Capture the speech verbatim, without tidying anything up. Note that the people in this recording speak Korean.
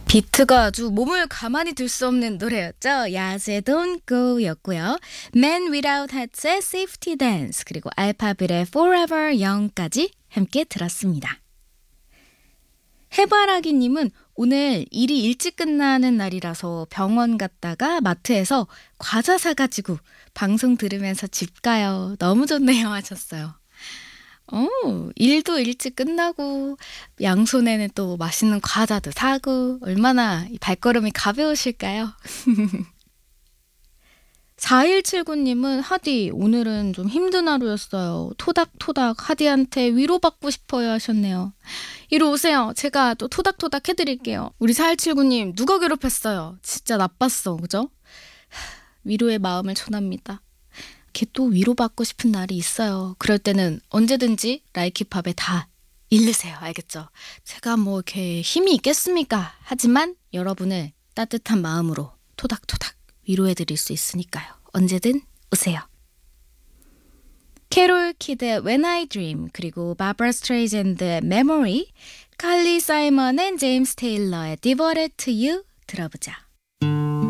비트가 아주 몸을 가만히 둘 수 없는 노래였죠. 야즈의 Don't Go 였고요. Man Without Hat의 Safety Dance 그리고 알파벳의 Forever Young까지 함께 들었습니다. 해바라기님은 오늘 일이 일찍 끝나는 날이라서 병원 갔다가 마트에서 과자 사가지고 방송 들으면서 집 가요. 너무 좋네요 하셨어요. 어, 일도 일찍 끝나고 양손에는 또 맛있는 과자도 사고 얼마나 이 발걸음이 가벼우실까요? 사일칠구님은 하디 오늘은 좀 힘든 하루였어요. 토닥토닥 하디한테 위로받고 싶어요 하셨네요. 이리 오세요. 제가 또 토닥토닥 해드릴게요. 우리 사일칠구님 누가 괴롭혔어요? 진짜 나빴어. 그죠? 위로의 마음을 전합니다. 이렇게 또 위로받고 싶은 날이 있어요. 그럴 때는 언제든지 라이키팝에 다 일르세요. 알겠죠? 제가 뭐 이렇게 힘이 있겠습니까? 하지만 여러분을 따뜻한 마음으로 토닥토닥 위로해드릴 수 있으니까요. 언제든 오세요. 캐롤 키드의 When I Dream 그리고 바브라 스트레이젠드의 Memory, 칼리 사이먼 앤 제임스 테일러의 Devoted to You 들어보자.